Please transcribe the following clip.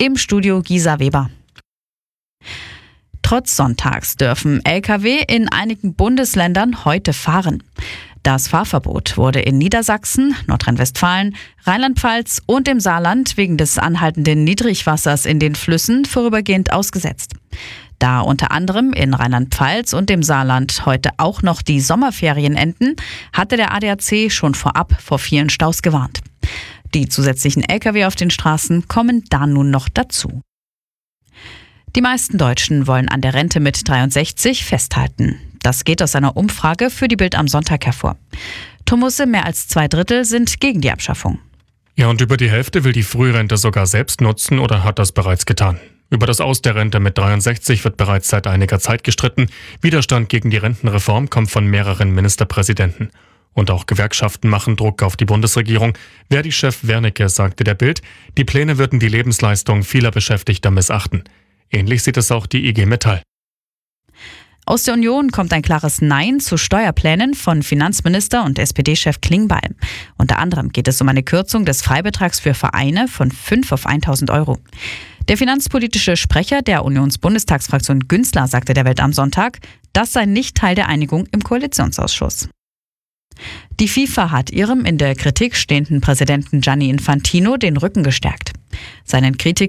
Im Studio Gisa Weber. Trotz Sonntags dürfen Lkw in einigen Bundesländern heute fahren. Das Fahrverbot wurde in Niedersachsen, Nordrhein-Westfalen, Rheinland-Pfalz und im Saarland wegen des anhaltenden Niedrigwassers in den Flüssen vorübergehend ausgesetzt. Da unter anderem in Rheinland-Pfalz und dem Saarland heute auch noch die Sommerferien enden, hatte der ADAC schon vorab vor vielen Staus gewarnt. Die zusätzlichen Lkw auf den Straßen kommen da nun noch dazu. Die meisten Deutschen wollen an der Rente mit 63 festhalten. Das geht aus einer Umfrage für die Bild am Sonntag hervor. Tomusse, mehr als 2/3 sind gegen die Abschaffung. Ja, und über die Hälfte will die Frührente sogar selbst nutzen oder hat das bereits getan. Über das Aus der Rente mit 63 wird bereits seit einiger Zeit gestritten. Widerstand gegen die Rentenreform kommt von mehreren Ministerpräsidenten. Und auch Gewerkschaften machen Druck auf die Bundesregierung. Verdi-Chef Wernicke sagte der Bild, die Pläne würden die Lebensleistung vieler Beschäftigter missachten. Ähnlich sieht es auch die IG Metall. Aus der Union kommt ein klares Nein zu Steuerplänen von Finanzminister und SPD-Chef Klingbeil. Unter anderem geht es um eine Kürzung des Freibetrags für Vereine von 5 auf 1.000 Euro. Der finanzpolitische Sprecher der Unionsbundestagsfraktion Günzler sagte der Welt am Sonntag, das sei nicht Teil der Einigung im Koalitionsausschuss. Die FIFA hat ihrem in der Kritik stehenden Präsidenten Gianni Infantino den Rücken gestärkt. Seinen Kritikern